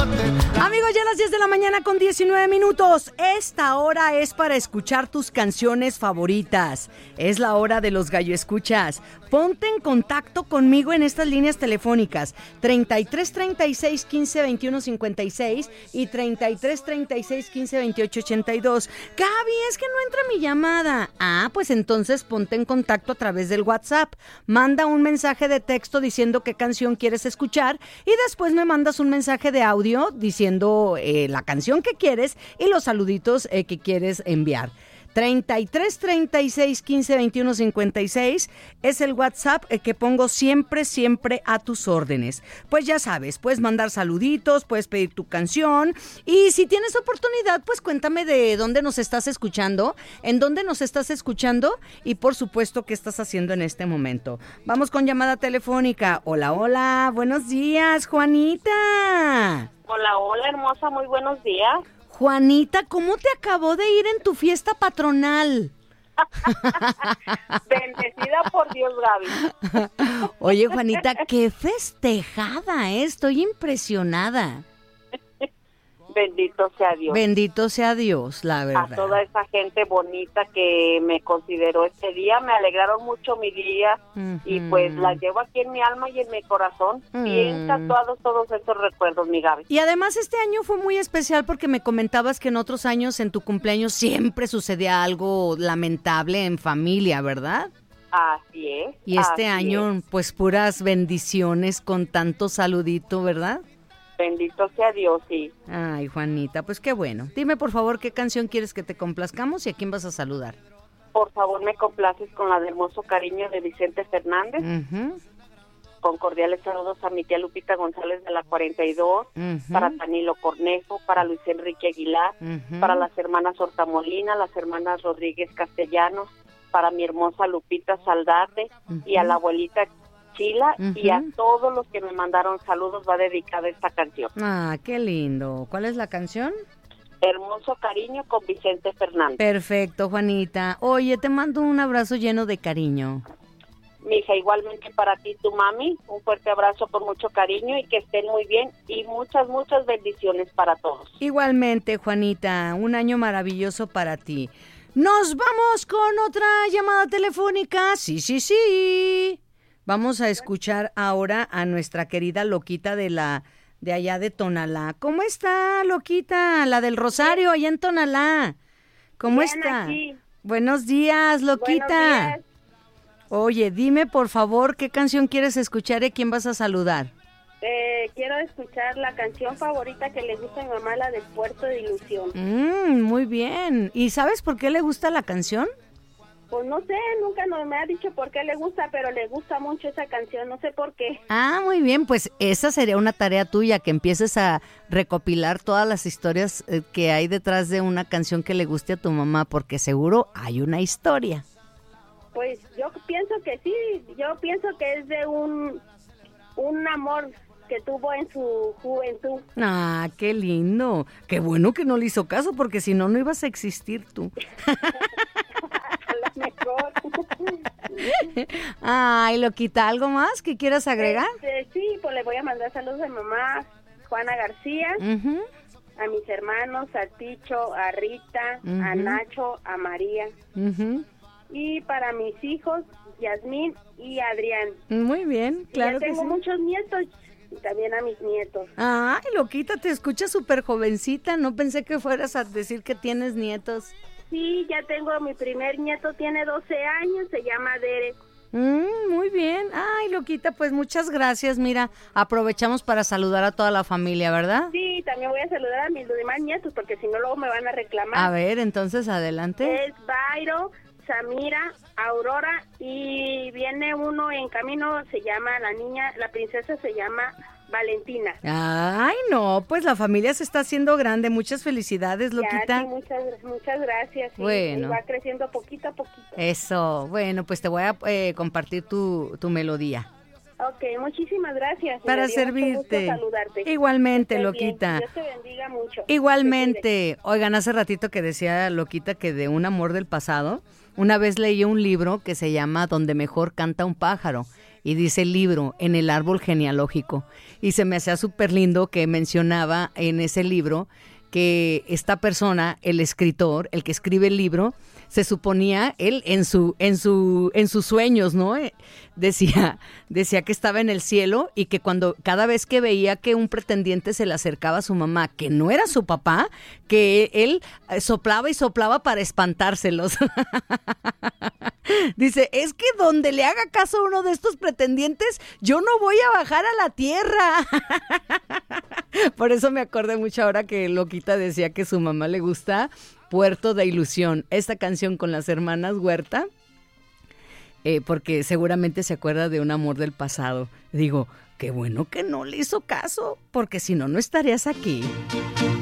Amigos, ya a las 10 de la mañana con 19 minutos. Esta hora es para escuchar tus canciones favoritas. Es la hora de los gallo escuchas. Ponte en contacto conmigo en estas líneas telefónicas 33 36 15 21 56 y 33 36 15 28 82. Gaby, es que no entra mi llamada. Pues entonces ponte en contacto a través del WhatsApp. Manda un mensaje de texto diciendo qué canción quieres escuchar y después me mandas un mensaje de audio diciendo la canción que quieres y los saluditos que quieres enviar. 33 36 15 21 56 es el WhatsApp que pongo siempre a tus órdenes. Pues ya sabes, puedes mandar saluditos, puedes pedir tu canción y si tienes oportunidad, pues cuéntame de dónde nos estás escuchando, en dónde nos estás escuchando y por supuesto qué estás haciendo en este momento. Vamos con llamada telefónica. Hola, buenos días, Juanita. Hola, hermosa, muy buenos días. Juanita, ¿cómo te acabó de ir en tu fiesta patronal? Bendecida por Dios, Gaby. Oye, Juanita, qué festejada, estoy impresionada. Bendito sea Dios. Bendito sea Dios, la verdad. A toda esa gente bonita que me consideró este día, me alegraron mucho mi día y pues la llevo aquí en mi alma y en mi corazón, bien tatuados todos estos recuerdos, mi Gaby. Y además este año fue muy especial porque me comentabas que en otros años en tu cumpleaños siempre sucedía algo lamentable en familia, ¿verdad? Así es. Y este año, pues puras bendiciones con tanto saludito, ¿verdad? Bendito sea Dios, sí. Ay, Juanita, pues qué bueno. Dime, por favor, ¿qué canción quieres que te complazcamos y a quién vas a saludar? Por favor, me complaces con la de Hermoso Cariño de Vicente Fernández. Con cordiales saludos a mi tía Lupita González de la 42, para Danilo Cornejo, para Luis Enrique Aguilar, para las hermanas Hortamolina, las hermanas Rodríguez Castellanos, para mi hermosa Lupita Saldate y a la abuelita Chila y a todos los que me mandaron saludos va dedicada esta canción. Qué lindo. ¿Cuál es la canción? Hermoso Cariño con Vicente Fernández. Perfecto, Juanita. Oye, te mando un abrazo lleno de cariño. Mija, igualmente para ti, tu mami, un fuerte abrazo con mucho cariño y que estén muy bien y muchas bendiciones para todos. Igualmente, Juanita, un año maravilloso para ti. Nos vamos con otra llamada telefónica. Sí. Vamos a escuchar ahora a nuestra querida Loquita de allá de Tonalá. ¿Cómo está, Loquita? La del Rosario, allá en Tonalá. ¿Cómo bien está? Aquí. Buenos días, Loquita. Buenos días. Oye, dime por favor qué canción quieres escuchar y a quién vas a saludar. Quiero escuchar la canción favorita que le gusta a mi mamá, la del Puerto de Ilusión. Muy bien. ¿Y sabes por qué le gusta la canción? Pues no sé, nunca me ha dicho por qué le gusta, pero le gusta mucho esa canción, no sé por qué. Muy bien, pues esa sería una tarea tuya, que empieces a recopilar todas las historias que hay detrás de una canción que le guste a tu mamá, porque seguro hay una historia. Pues yo pienso que sí, yo pienso que es de un amor que tuvo en su juventud. Qué lindo, qué bueno que no le hizo caso, porque si no, no ibas a existir tú. Mejor. Ay, Loquita, ¿algo más que quieras agregar? Sí, pues le voy a mandar saludos a mi mamá, Juana García, a mis hermanos, a Ticho, a Rita, a Nacho, a María, y para mis hijos, Yasmín y Adrián. Muy bien, claro que sí. Ya tengo muchos nietos. Y también a mis nietos. Ay, Loquita, te escuchas súper jovencita. No pensé que fueras a decir que tienes nietos. Sí, ya tengo mi primer nieto, tiene 12 años, se llama Derek. Muy bien. Ay, Loquita, pues muchas gracias. Mira, aprovechamos para saludar a toda la familia, ¿verdad? Sí, también voy a saludar a mis demás nietos, porque si no luego me van a reclamar. A ver, entonces adelante. Es Bairo, Samira, Aurora, y viene uno en camino, se llama la princesa se llama Valentina. Ay, no, pues la familia se está haciendo grande. Muchas felicidades, Loquita. Sí, muchas gracias. Sí, bueno. Y va creciendo poquito a poquito. Eso, bueno, pues te voy a compartir tu melodía. Ok, muchísimas gracias. Para servirte. Saludarte. Igualmente, Loquita. Dios te bendiga mucho. Igualmente. Oigan, hace ratito que decía Loquita que de un amor del pasado, una vez leí un libro que se llama Donde mejor canta un pájaro. y dice libro en el árbol genealógico. Y se me hacía súper lindo que mencionaba en ese libro que esta persona, el escritor, el que escribe el libro, se suponía él en sus sueños, ¿no? Decía que estaba en el cielo y que cada vez que veía que un pretendiente se le acercaba a su mamá, que no era su papá, que él soplaba y soplaba para espantárselos. Dice, es que donde le haga caso a uno de estos pretendientes, yo no voy a bajar a la tierra. Por eso me acordé mucho ahora que Loquita decía que su mamá le gusta Puerto de Ilusión, esta canción con las hermanas Huerta, porque seguramente se acuerda de un amor del pasado. Digo, qué bueno que no le hizo caso, porque si no, no estarías aquí.